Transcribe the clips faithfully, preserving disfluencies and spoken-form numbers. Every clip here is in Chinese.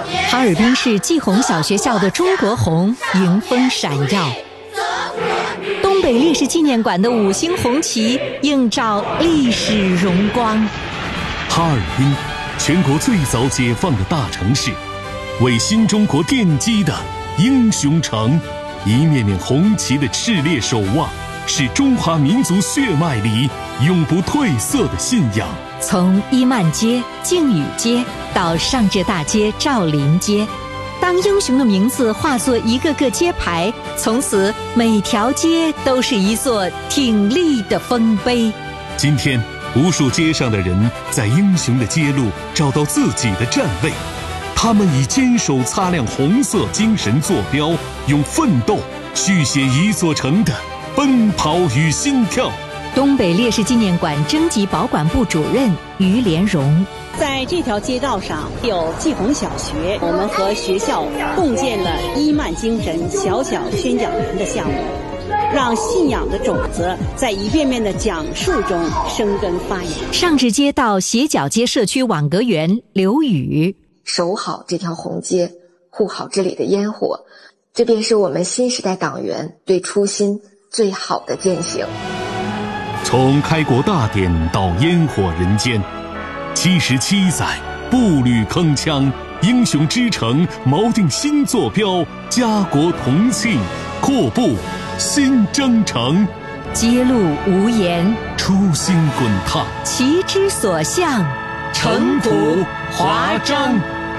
哈尔滨市季红小学校的中国红迎风闪耀，东北烈士纪念馆的五星红旗映照历史荣光。 哈尔滨，全国最早解放的大城市，为新中国奠基的英雄城，一面面红旗的炽烈守望，是中华民族血脉里永不褪色的信仰。 从伊曼街、靖宇街到上至大街赵林街，当英雄的名字化作一个个街牌，从此每条街都是一座挺立的丰碑。 今天，无数街上的人在英雄的街路找到自己的站位，他们以坚守擦亮红色精神坐标，用奋斗续写一座城的奔跑与心跳。 东北烈士纪念馆征集保管部主任于连荣， 在这条街道上有季红小学，我们和学校共建了伊曼精神小小宣讲员的项目，让信仰的种子在一遍遍的讲述中生根发芽。 上至街道斜角街社区网格员刘宇， 守好这条红街，护好这里的烟火，这便是我们新时代党员对初心最好的践行。 从开国大典到烟火人间，七十七载步履铿锵，英雄之城锚定新坐标，家国同庆，阔步新征程。 街路无言， 初心滚烫， 旗之所向， 城府华章。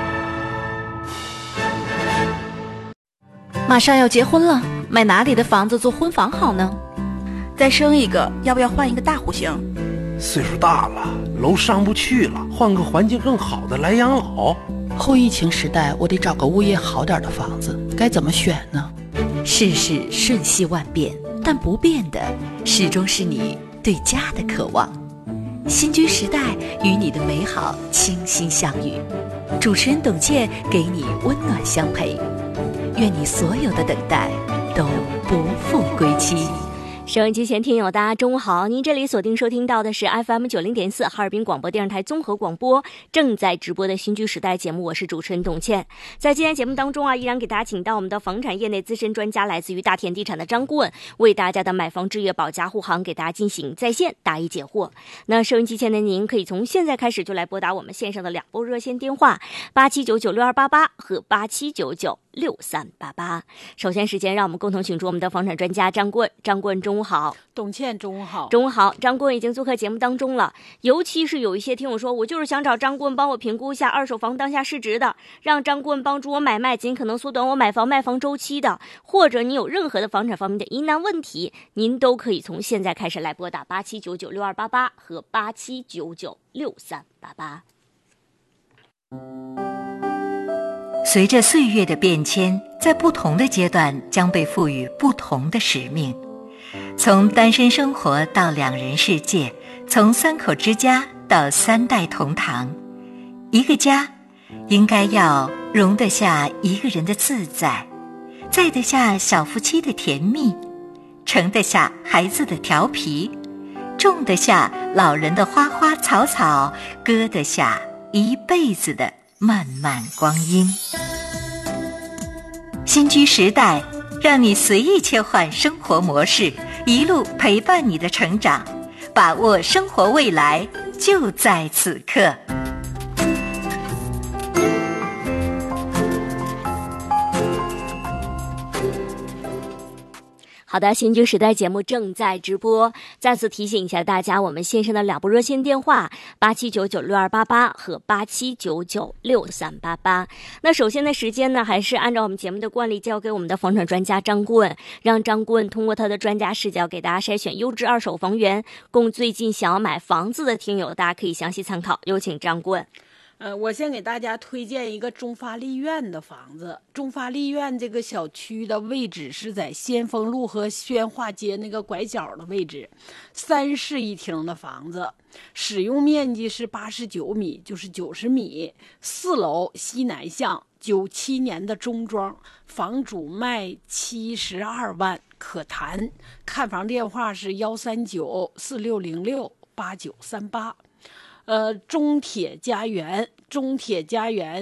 马上要结婚了，买哪里的房子做婚房好呢？再生一个，要不要换一个大户型？ 岁数大了，楼上不去了，换个环境更好的来养老。 后疫情时代，我得找个物业好点的房子，该怎么选呢？ 世事瞬息万变，但不变的始终是你对家的渴望。新居时代与你的美好倾心相遇，主持人董倩给你温暖相陪，愿你所有的等待都不负归期。 收音机前听友大家中午好，您这里锁定收听到的是 F M 九十点四 哈尔滨广播电视台综合广播正在直播的新居时代节目，我是主持人董倩。在今天节目当中啊，依然给大家请到我们的房产业内资深专家，来自于大田地产的张顾问，为大家的买房置业保驾护航给大家进行在线答疑解惑。那收音机前的您可以从现在开始就来拨打我们线上的两拨热线电话八七九九六二八八和八七九九六三八八。首先时间让我们共同请出我们的房产专家张顾问。张顾问中午好。 董倩中午好。 中午好。张顾问已经做客节目当中了，尤其是有一些听友说，我就是想找张顾问帮我评估一下二手房当下市值的，让张顾问帮助我买卖，尽可能缩短我买房卖房周期的，或者你有任何的房产方面的疑难问题，您都可以从现在开始来拨打八七九九六二八八和八七九九六三八八。 随着岁月的变迁，在不同的阶段将被赋予不同的使命。从单身生活到两人世界，从三口之家到三代同堂，一个家应该要容得下一个人的自在，载得下小夫妻的甜蜜，盛得下孩子的调皮，种得下老人的花花草草，搁得下一辈子的漫漫光阴。新居时代，让你随意切换生活模式，一路陪伴你的成长，把握生活未来，就在此刻。 好的，新居时代节目正在直播，再次提醒一下大家，我们线上的两部热线电话八七九九六二八八和八七九九六三八八。那首先的时间呢，还是按照我们节目的惯例，交给我们的房产专家张顾问，让张顾问通过他的专家视角给大家筛选优质二手房源，供最近想要买房子的听友大家可以详细参考。有请张顾问。 呃，我先给大家推荐一个中发丽苑的房子。中发丽苑这个小区的位置是在先锋路和宣化街那个拐角的位置，三室一厅的房子，使用面积是八十九米，就是九十米，四楼西南向，九七年的中装，房主卖七十二万，可谈。看房电话是幺三九四六零六八九三八。呃，中铁家园，中铁家园